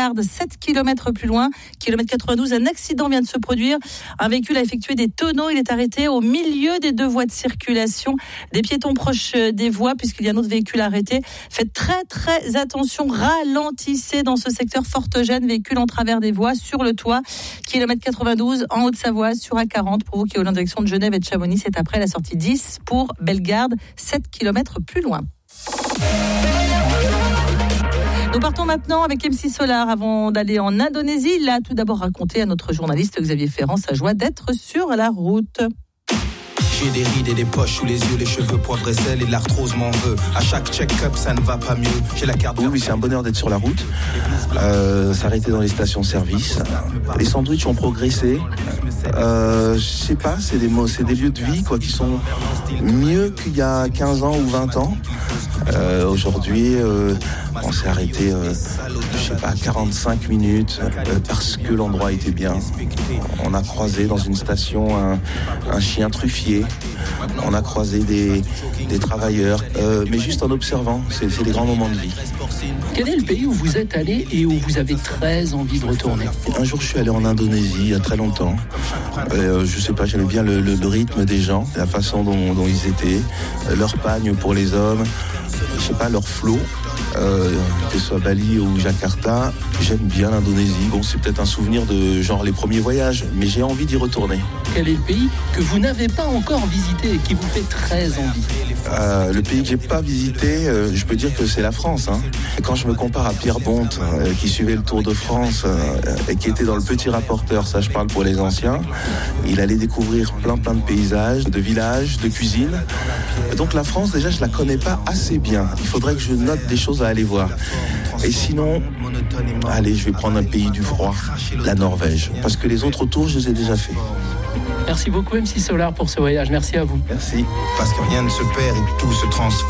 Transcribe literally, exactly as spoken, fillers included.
Bellegarde, sept kilomètres plus loin, kilomètre quatre-vingt-douze, un accident vient de se produire. Un véhicule a effectué des tonneaux, il est arrêté au milieu des deux voies de circulation. Des piétons proches des voies, puisqu'il y a un autre véhicule arrêté. Faites très très attention, ralentissez dans ce secteur Fortegène, véhicule en travers des voies, sur le toit, kilomètre quatre-vingt-douze, en Haute-Savoie, sur A quarante, pour vous qui êtes en direction de Genève et de Chamonix, c'est après la sortie dix pour Bellegarde, sept kilomètres plus loin. Nous partons maintenant avec M C Solar avant d'aller en Indonésie. Il a tout d'abord raconté à notre journaliste Xavier Ferrand sa joie d'être sur la route. J'ai des rides et des poches sous les yeux, les cheveux poivre et sel et l'arthrose m'en veut. À chaque check-up, ça ne va pas mieux. J'ai la carte. Oui, oui, c'est un bonheur d'être sur la route. Euh, s'arrêter dans les stations-service. Les sandwichs ont progressé. Euh, je sais pas, c'est des mots, c'est des lieux de vie quoi qui sont mieux qu'il y a quinze ans ou vingt ans. Euh, aujourd'hui, euh, on s'est arrêté, euh, je sais pas, quarante-cinq minutes euh, parce que l'endroit était bien. On a croisé dans une station un, un chien truffier. On a croisé des, des travailleurs, euh, mais juste en observant. C'est, c'est des grands moments de vie. Quel est le pays où vous êtes allé et où vous avez très envie de retourner ? Un jour, je suis allé en Indonésie il y a très longtemps. Euh, je sais pas, j'aimais bien le, le, le rythme des gens, la façon dont, dont ils étaient, leur pagne pour les hommes, je sais pas, leur flot. Euh, que ce soit Bali ou Jakarta, j'aime bien l'Indonésie. Bon, c'est peut-être un souvenir de genre les premiers voyages, mais j'ai envie d'y retourner. Quel est le pays que vous n'avez pas encore visité et qui vous fait très envie ? Euh, le pays que j'ai pas visité, euh, je peux dire que c'est la France. Hein. Quand je me compare à Pierre Bonte, euh, qui suivait le Tour de France euh, et qui était dans le petit rapporteur, ça je parle pour les anciens, il allait découvrir plein plein de paysages, de villages, de cuisine. Donc la France, déjà, je la connais pas assez bien. Il faudrait que je note des choses à aller voir. Et sinon, allez, je vais prendre un pays du froid, la Norvège, parce que les autres tours, je les ai déjà fait. Merci beaucoup M C Solar pour ce voyage, merci à vous. Merci. Parce que rien ne se perd et tout se transforme.